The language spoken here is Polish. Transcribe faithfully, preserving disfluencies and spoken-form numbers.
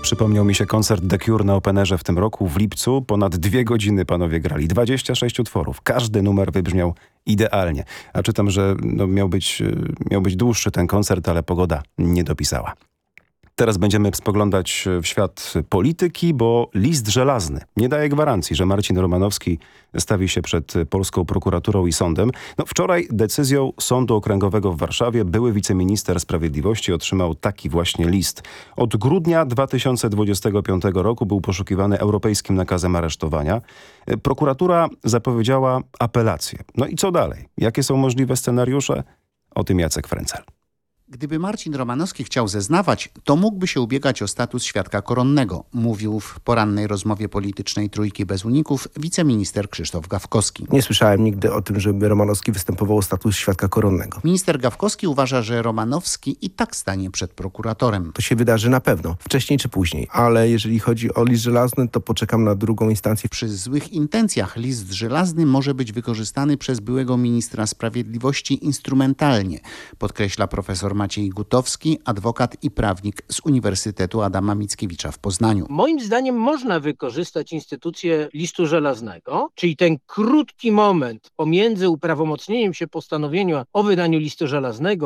Przypomniał mi się koncert The Cure na Openerze w tym roku, w lipcu. Ponad dwie godziny panowie grali, dwadzieścia sześć utworów. Każdy numer wybrzmiał idealnie. A czytam, że no, miał być, miał być dłuższy ten koncert, ale pogoda nie dopisała. Teraz będziemy spoglądać w świat polityki, bo list żelazny nie daje gwarancji, że Marcin Romanowski stawi się przed polską prokuraturą i sądem. No, wczoraj decyzją Sądu Okręgowego w Warszawie były wiceminister sprawiedliwości otrzymał taki właśnie list. Od grudnia dwa tysiące dwudziestego piątego roku był poszukiwany europejskim nakazem aresztowania. Prokuratura zapowiedziała apelację. No i co dalej? Jakie są możliwe scenariusze? O tym Jacek Frencel. Gdyby Marcin Romanowski chciał zeznawać, to mógłby się ubiegać o status świadka koronnego, mówił w porannej rozmowie politycznej Trójki bez uników wiceminister Krzysztof Gawkowski. Nie słyszałem nigdy o tym, żeby Romanowski występował o status świadka koronnego. Minister Gawkowski uważa, że Romanowski i tak stanie przed prokuratorem. To się wydarzy na pewno, wcześniej czy później, ale jeżeli chodzi o list żelazny, to poczekam na drugą instancję. Przy złych intencjach list żelazny może być wykorzystany przez byłego ministra sprawiedliwości instrumentalnie, podkreśla profesor Maciej Gutowski, adwokat i prawnik z Uniwersytetu Adama Mickiewicza w Poznaniu. Moim zdaniem można wykorzystać instytucję listu żelaznego, czyli ten krótki moment pomiędzy uprawomocnieniem się postanowienia o wydaniu listu żelaznego